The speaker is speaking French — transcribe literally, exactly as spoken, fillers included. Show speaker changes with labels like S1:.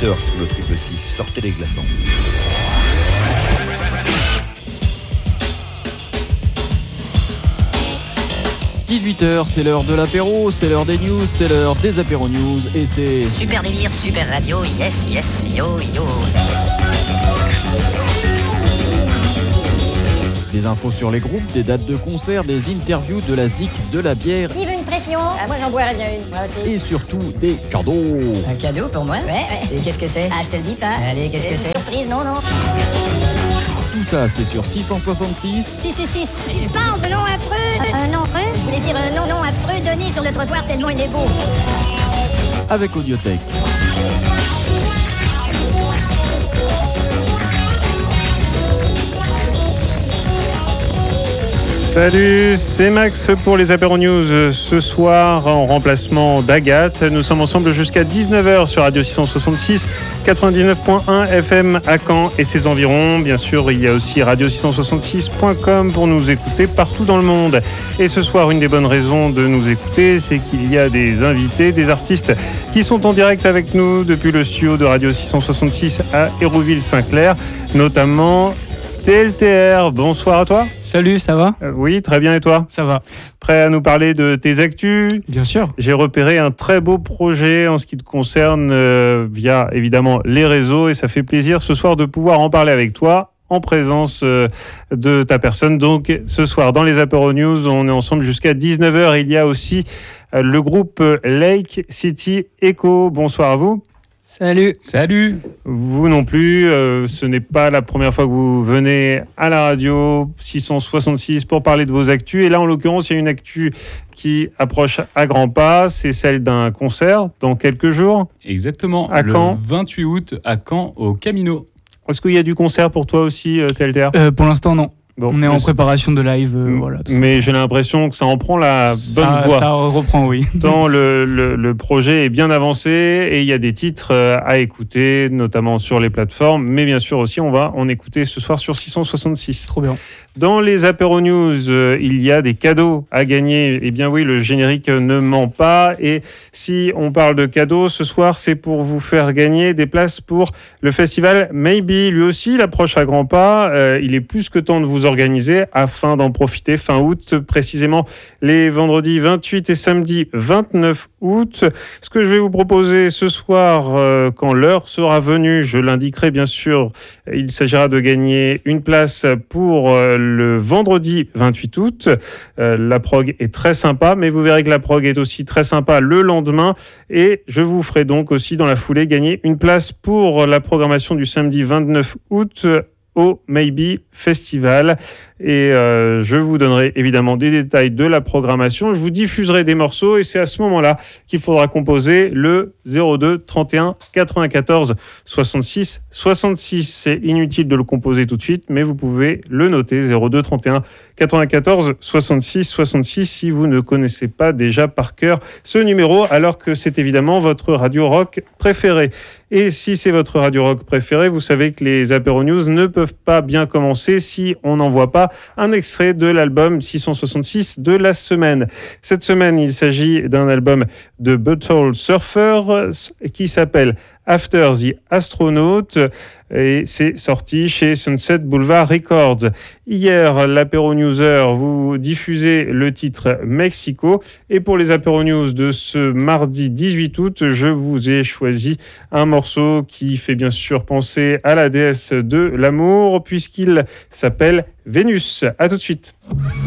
S1: heures sur le triple six. Sortez les glaçons.
S2: dix-huit heures, c'est l'heure de l'apéro, c'est l'heure des news, c'est l'heure des apéro news et c'est...
S3: Super délire, super radio, yes, yes, yo, yo.
S2: Des infos sur les groupes, des dates de concert, des interviews, de la zik, de la bière.
S4: Qui veut une pression? Ah, moi j'en boirais bien une, moi aussi.
S2: Et surtout des cadeaux.
S3: Un cadeau pour moi? Ouais, ouais. Et qu'est-ce que c'est? Ah, je te le dis pas. Allez, qu'est-ce que c'est?
S4: Surprise, non, non.
S2: Tout ça, c'est sur six cent soixante-six.
S4: six six six. Il parle de nom affreux. Un nom affreux? Je voulais dire un nom, nom affreux donné sur le trottoir tellement il est beau.
S2: Avec Audiothèque.
S5: Salut, c'est Max pour les Apéro News. Ce soir, en remplacement d'Agathe, nous sommes ensemble jusqu'à dix-neuf heures sur Radio six cent soixante-six, quatre-vingt-dix-neuf point un F M à Caen et ses environs. Bien sûr, il y a aussi radio six cent soixante-six point com pour nous écouter partout dans le monde. Et ce soir, une des bonnes raisons de nous écouter, c'est qu'il y a des invités, des artistes qui sont en direct avec nous depuis le studio de Radio six cent soixante-six à Hérouville-Saint-Clair, notamment T L T R, bonsoir à toi.
S6: Salut, ça va ?
S5: euh, Oui, très bien, et toi ?
S6: Ça va.
S5: Prêt à nous parler de tes actus ?
S6: Bien sûr.
S5: J'ai repéré un très beau projet en ce qui te concerne euh, via évidemment les réseaux et ça fait plaisir ce soir de pouvoir en parler avec toi en présence euh, de ta personne. Donc ce soir dans les Apéro News, on est ensemble jusqu'à dix-neuf heures. Il y a aussi euh, le groupe Lake City Echo. Bonsoir à vous.
S6: Salut. Salut.
S5: Vous non plus, euh, ce n'est pas la première fois que vous venez à la radio six cent soixante-six pour parler de vos actus. Et là, en l'occurrence, il y a une actu qui approche à grands pas. C'est celle d'un concert dans quelques jours.
S7: Exactement.
S5: À
S7: le
S5: Caen.
S7: vingt-huit août à Caen, au Camino.
S5: Est-ce qu'il y a du concert pour toi aussi, T L T R ?
S6: Euh, pour l'instant, non.
S5: Bon,
S6: On est en
S5: mais-
S6: préparation de live. euh, voilà, tout ça.
S5: Mais j'ai l'impression que ça en prend la bonne
S6: ça,
S5: voie.
S6: ça reprend, oui.
S5: Tant le, le, le projet est bien avancé et il y a des titres euh, à écouter, notamment sur les plateformes. Mais bien sûr aussi, on va en écouter ce soir sur six cent soixante-six.
S6: Trop bien.
S5: Dans les Apéro News, euh, il y a des cadeaux à gagner. Eh bien oui, le générique ne ment pas. Et si on parle de cadeaux, ce soir, c'est pour vous faire gagner des places pour le festival Maybe. Lui aussi, il approche à grands pas. Euh, il est plus que temps de vous organiser afin d'en profiter fin août, précisément les vendredis vingt-huit et samedi vingt-neuf août. Ce que je vais vous proposer ce soir, euh, quand l'heure sera venue, je l'indiquerai bien sûr, il s'agira de gagner une place pour euh, le vendredi vingt-huit août. Euh, la prog est très sympa, mais vous verrez que la prog est aussi très sympa le lendemain. Et je vous ferai donc aussi dans la foulée gagner une place pour la programmation du samedi vingt-neuf août au Maybe Festival. Et euh, je vous donnerai évidemment des détails de la programmation. Je vous diffuserai des morceaux et c'est à ce moment-là qu'il faudra composer le zéro deux trente et un quatre-vingt-quatorze soixante-six soixante-six. C'est inutile de le composer tout de suite, mais vous pouvez le noter, zéro deux trente et un quatre-vingt-quatorze soixante-six soixante-six, si vous ne connaissez pas déjà par cœur ce numéro, alors que c'est évidemment votre radio rock préférée. Et si c'est votre radio rock préférée, vous savez que les Apéro News ne peuvent pas bien commencer si on n'envoie pas un extrait de l'album six cent soixante-six de la semaine. Cette semaine, il s'agit d'un album de Butthole Surfer qui s'appelle After the Astronaut et c'est sorti chez Sunset Boulevard Records. Hier, l'Apéro Newser vous diffusez le titre Mexico et pour les Apéro News de ce mardi dix-huit août, je vous ai choisi un morceau qui fait bien sûr penser à la déesse de l'amour puisqu'il s'appelle Vénus. À tout de suite.